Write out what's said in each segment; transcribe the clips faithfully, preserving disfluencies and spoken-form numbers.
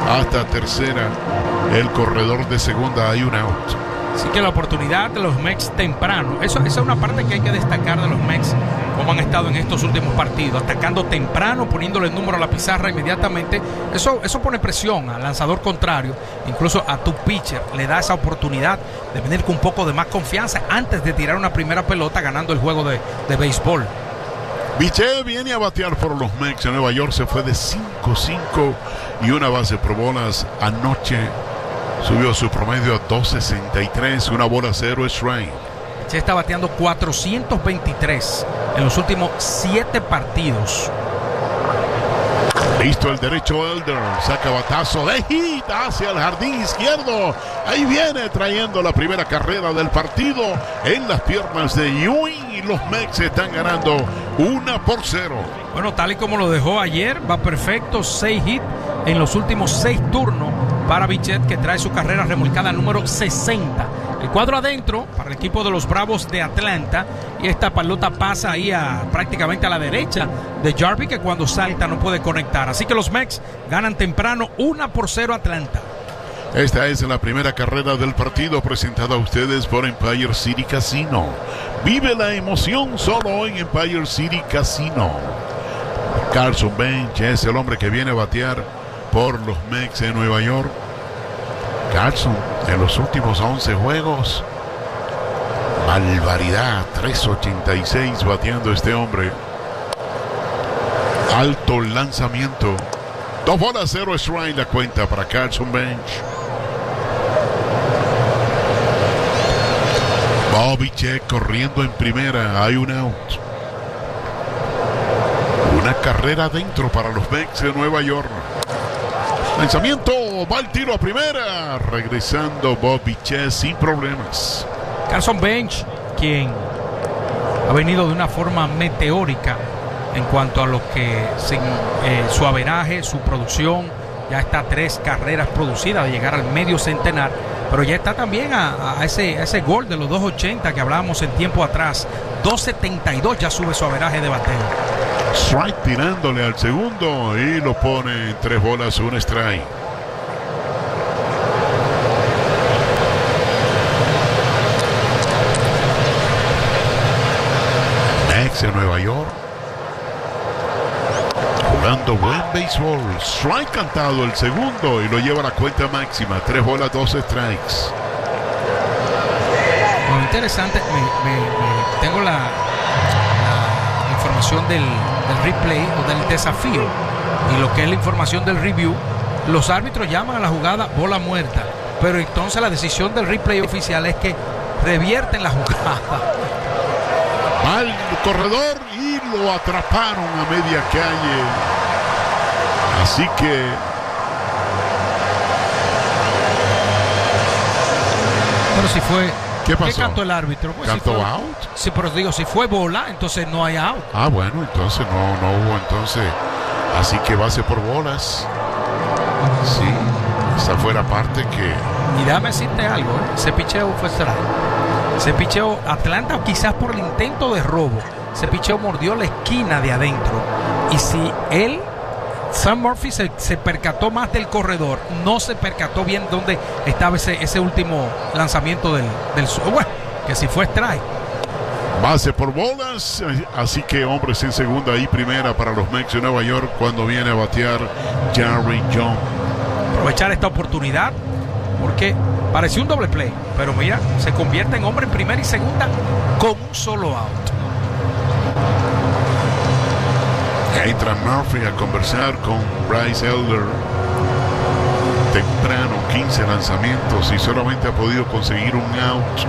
hasta tercera. El corredor de segunda, hay un out. Así que la oportunidad de los Mex temprano, eso, esa es una parte que hay que destacar de los Mex, cómo han estado en estos últimos partidos, atacando temprano, poniéndole el número a la pizarra inmediatamente. Eso, eso pone presión al lanzador contrario, incluso a tu pitcher le da esa oportunidad de venir con un poco de más confianza antes de tirar una primera pelota ganando el juego de, de béisbol. Bichette viene a batear por los Mex en Nueva York, se fue de cinco cinco y una base por bolas anoche. Subió su promedio a dos sesenta y tres, una bola cero strike. Se está bateando cuatrocientos veintitrés en los últimos siete partidos. Listo el derecho Elder, saca batazo de hit hacia el jardín izquierdo. Ahí viene trayendo la primera carrera del partido en las piernas de Ewing y los Mex están ganando una por cero. Bueno, tal y como lo dejó ayer, va perfecto, seis hits en los últimos seis turnos para Bichette, que trae su carrera remolcada número sesenta. El cuadro adentro para el equipo de los Bravos de Atlanta, y esta pelota pasa ahí a, prácticamente a la derecha de Jarvis, que cuando salta no puede conectar. Así que los Mex ganan temprano una por cero Atlanta. Esta es la primera carrera del partido, presentada a ustedes por Empire City Casino. Vive la emoción solo en Empire City Casino. Carson Bench es el hombre que viene a batear por los Mex en Nueva York. Carson en los últimos once juegos, barbaridad, tres ochenta y seis bateando este hombre. Alto lanzamiento, dos bolas, cero strike la cuenta para Carson Bench. Bobby Check corriendo en primera, hay un out. Una carrera dentro para los Mex de Nueva York. Lanzamiento, va el tiro a primera, regresando Bobby Check sin problemas. Carson Bench, quien ha venido de una forma meteórica en cuanto a lo que sin, eh, su averaje, su producción, ya está a tres carreras producidas de llegar al medio centenar, pero ya está también a, a, ese, a ese gol de los dos ochenta que hablábamos en tiempo atrás. Dos setenta y dos ya sube su averaje de bateo. Strike tirándole al segundo y lo pone en tres bolas, un strike. Mex en Nueva York, jugando buen béisbol. Strike cantado el segundo y lo lleva a la cuenta máxima. Tres bolas, dos strikes. Bueno, interesante. Me, me, me, tengo la, la información del, del replay o del desafío y lo que es la información del review. Los árbitros llaman a la jugada bola muerta, pero entonces la decisión del replay oficial es que revierten la jugada. Va el corredor y lo atraparon a media calle. Así que pero si fue, ¿qué pasó? ¿Qué cantó el árbitro? Pues ¿Cantó si fue, out? Sí, pero digo, si fue bola, entonces no hay out. Ah, bueno, entonces no, no hubo entonces. Así que base por bolas. Sí, esa fue la parte que... Y déjame decirte algo, ¿eh? Ese picheo fue strike. Ese picheo, Atlanta quizás por el intento de robo, ese picheo mordió la esquina de adentro. Y si él, Sam Murphy, se, se percató más del corredor, no se percató bien dónde estaba ese, ese último lanzamiento del, del... Bueno, que si fue strike. Base por bolas, así que hombres en segunda y primera para los Mex de Nueva York cuando viene a batear Jerry Jones. Aprovechar esta oportunidad porque pareció un doble play, pero mira, se convierte en hombre en primera y segunda con un solo out. Entra Murphy a conversar con Bryce Elder. Temprano, quince lanzamientos y solamente ha podido conseguir un out.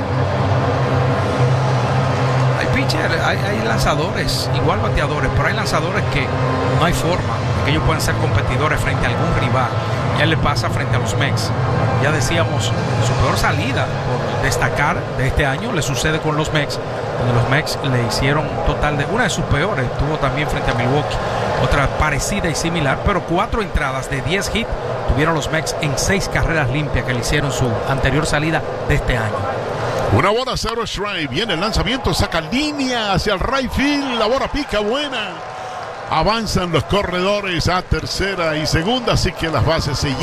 Hay pitcher, hay, hay lanzadores, igual bateadores, pero hay lanzadores que no hay forma que ellos puedan ser competidores frente a algún rival. Ya le pasa frente a los Mex. Ya decíamos, su peor salida por destacar de este año le sucede con los Mex, donde los Mex le hicieron un total de una de sus peores. Tuvo también frente a Milwaukee otra parecida y similar, pero cuatro entradas de diez hits tuvieron los Mex en seis carreras limpias que le hicieron su anterior salida de este año. Una bola, cero strike. Viene el lanzamiento, saca línea hacia el right field. La bola pica buena. Avanzan los corredores a tercera y segunda, así que las bases se llenan.